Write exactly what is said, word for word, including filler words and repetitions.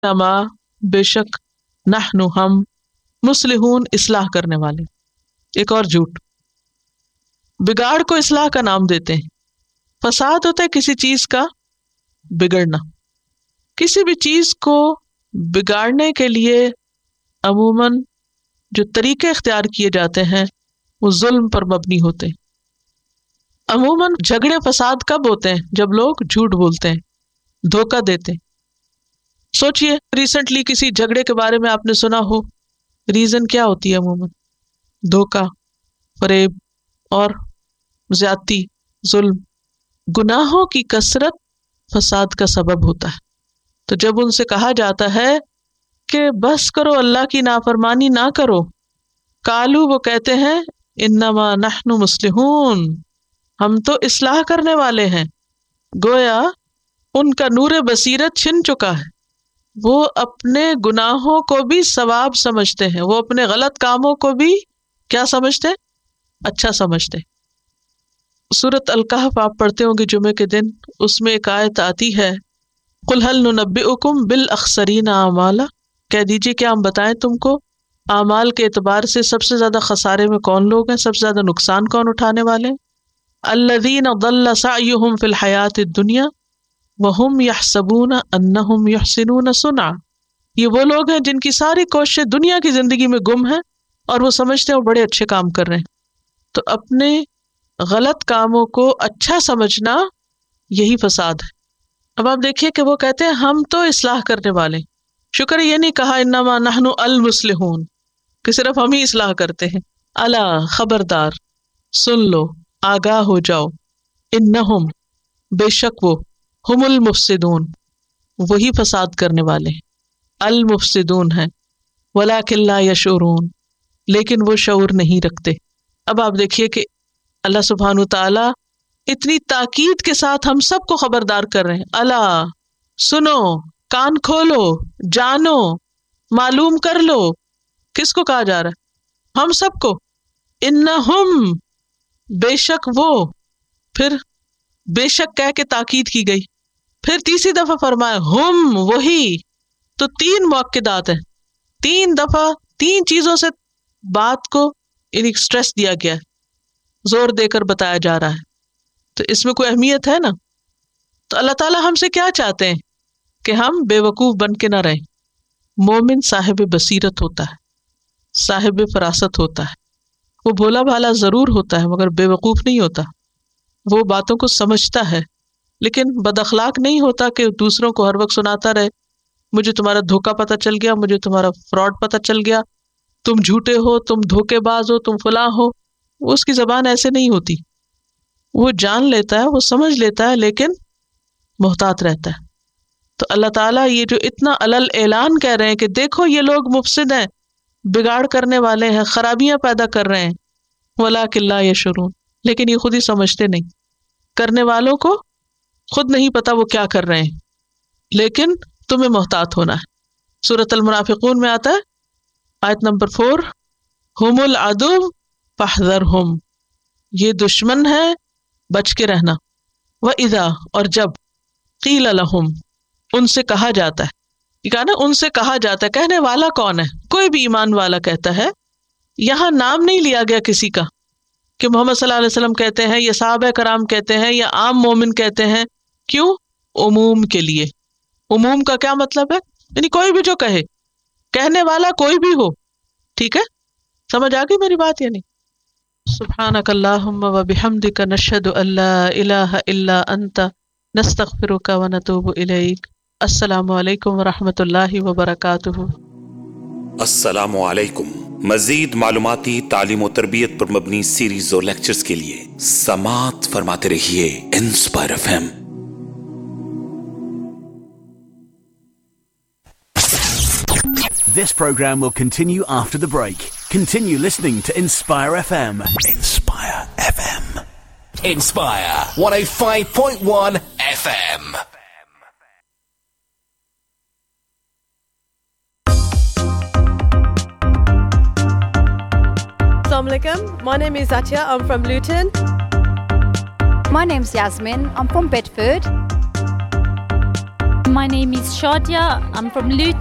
اما بے شک نحن ہم مصلحون اصلاح کرنے والے. ایک اور جھوٹ. بگاڑ کو اصلاح کا نام دیتے ہیں. فساد ہوتا ہے کسی چیز کا بگڑنا. کسی بھی چیز کو بگاڑنے کے لیے عموماً جو طریقے اختیار کیے جاتے ہیں وہ ظلم پر مبنی ہوتے ہیں. عموماً جھگڑے فساد کب ہوتے ہیں؟ جب لوگ جھوٹ بولتے ہیں, دھوکہ دیتے ہیں. سوچئے ریسنٹلی کسی جھگڑے کے بارے میں آپ نے سنا ہو, ریزن کیا ہوتی ہے عموماً؟ دھوکہ, فریب اور زیادتی, ظلم. گناہوں کی کثرت فساد کا سبب ہوتا ہے. تو جب ان سے کہا جاتا ہے کہ بس کرو, اللہ کی نافرمانی نہ کرو, قالو وہ کہتے ہیں انما نحن مصلحون ہم تو اصلاح کرنے والے ہیں. گویا ان کا نور بصیرت چھن چکا ہے. وہ اپنے گناہوں کو بھی ثواب سمجھتے ہیں, وہ اپنے غلط کاموں کو بھی کیا سمجھتے ہیں؟ اچھا سمجھتے ہیں. سورۃ الکہف آپ پڑھتے ہوں گے جمعے کے دن, اس میں ایک آیت آتی ہے قل هل ننبئکم بالاخسرین اعمالا, کہہ دیجئے کیا ہم بتائیں تم کو اعمال کے اعتبار سے سب سے زیادہ خسارے میں کون لوگ ہیں, سب سے زیادہ نقصان کون اٹھانے والے ہیں؟ الذین ضل سعیہم فی الحیاۃ الدنیا وہم یحسبون انہم یحسنون صنعا, یہ وہ لوگ ہیں جن کی ساری کوششیں دنیا کی زندگی میں گم ہیں اور وہ سمجھتے ہیں وہ بڑے اچھے کام کر رہے ہیں. تو اپنے غلط کاموں کو اچھا سمجھنا یہی فساد ہے. اب آپ دیکھیے کہ وہ کہتے ہیں ہم تو اصلاح کرنے والے. شکر یہ نہیں کہا انما نحن المصلحون کہ صرف ہم ہی اصلاح کرتے ہیں. الا خبردار, سن لو, آگاہ ہو جاؤ, انہم بے شک وہ, ہم المفسدون وہی فساد کرنے والے ہیں, المفسدون ہیں, ولکن لا یشعرون لیکن وہ شعور نہیں رکھتے. اب آپ دیکھیے کہ اللہ سبحانہ تعالی اتنی تاکید کے ساتھ ہم سب کو خبردار کر رہے ہیں. الا سنو, کان کھولو, جانو, معلوم کر لو. کس کو کہا جا رہا ہے؟ ہم سب کو. انہم بے شک وہ, پھر بے شک کہہ کے تاکید کی گئی, پھر تیسری دفعہ فرمایا ہم وہی. تو تین مؤکدات ہیں, تین دفعہ تین چیزوں سے بات کو یعنی سٹریس دیا گیا ہے, زور دے کر بتایا جا رہا ہے. تو اس میں کوئی اہمیت ہے نا. تو اللہ تعالیٰ ہم سے کیا چاہتے ہیں کہ ہم بے وقوف بن کے نہ رہیں. مومن صاحب بصیرت ہوتا ہے, صاحب فراست ہوتا ہے, وہ بھولا بھالا ضرور ہوتا ہے مگر بے وقوف نہیں ہوتا. وہ باتوں کو سمجھتا ہے لیکن بد اخلاق نہیں ہوتا کہ دوسروں کو ہر وقت سناتا رہے مجھے تمہارا دھوکہ پتہ چل گیا, مجھے تمہارا فراڈ پتہ چل گیا, تم جھوٹے ہو, تم دھوکے باز ہو, تم فلاں ہو. وہ اس کی زبان ایسے نہیں ہوتی. وہ جان لیتا ہے, وہ سمجھ لیتا ہے لیکن محتاط رہتا ہے. تو اللہ تعالیٰ یہ جو اتنا علل اعلان کہہ رہے ہیں کہ دیکھو یہ لوگ مفسد ہیں, بگاڑ کرنے والے ہیں, خرابیاں پیدا کر رہے ہیں, ولکن لا یشعرون لیکن یہ خود ہی سمجھتے نہیں. کرنے والوں کو خود نہیں پتا وہ کیا کر رہے ہیں, لیکن تمہیں محتاط ہونا ہے. سورۃ المنافقون میں آتا ہے آیت نمبر فور, ہم العدو فاحذرہم, یہ دشمن ہے بچ کے رہنا. وَإِذَا اور جب, قیل لہم ان سے کہا جاتا ہے, یہ کہا نا ان سے کہا جاتا ہے, کہنے والا کون ہے؟ کوئی بھی ایمان والا کہتا ہے. یہاں نام نہیں لیا گیا کسی کا کہ محمد صلی اللہ علیہ وسلم کہتے ہیں یا صحابہ کرام کہتے ہیں یا عام مومن کہتے ہیں. کیوں؟ عموم کے لیے. عموم کا کیا مطلب ہے؟ یعنی کوئی بھی جو کہے, کہنے والا کوئی بھی ہو. ٹھیک ہے, سمجھ آ گئی میری بات یا نہیں؟ سبحانک اللہم و بحمدک نشہد ان لا الہ الا انت نستغفرک و نتوب الیک. السلام علیکم و رحمۃ اللہ وبرکاتہ. السلام علیکم. مزید معلوماتی تعلیم و تربیت پر مبنی سیریز اور لیکچرز کے لیے سماعت فرماتے رہیے inspire F M. This program will continue after the break. Continue listening to Inspire F M. Inspire F M. Inspire one oh five point one F M. Assalamu alaikum. My name is Atya. I'm from Luton. My name's Yasmin. I'm from Bedford. My name is Shadia. I'm from Luton.